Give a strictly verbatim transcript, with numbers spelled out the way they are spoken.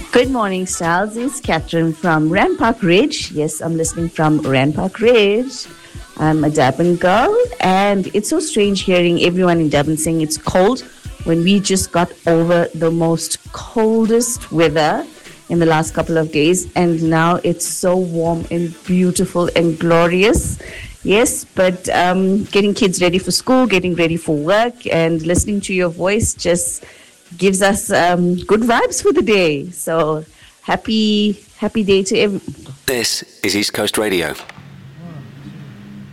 Good morning, Styles. It's Catherine from Rand Park Ridge. Yes, I'm listening from Rand Park Ridge. I'm a Durban girl, and it's so strange hearing everyone in Durban saying it's cold when we just got over the most coldest weather in the last couple of days, and now it's so warm and beautiful and glorious. Yes, but um, getting kids ready for school, getting ready for work, and listening to your voice just gives us um, good vibes for the day. So happy, happy day to everyone. This is East Coast Radio.